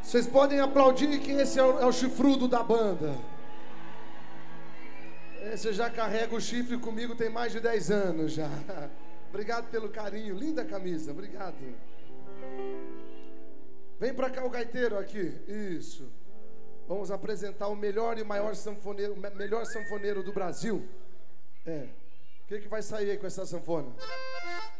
Vocês podem aplaudir que esse é o chifrudo da banda. Esse já carrega o chifre comigo tem mais de 10 anos já. Obrigado pelo carinho, linda camisa, obrigado. Vem pra cá o gaiteiro aqui, isso. Vamos apresentar o melhor e maior sanfoneiro, o melhor sanfoneiro do Brasil. O que vai sair aí com essa sanfona?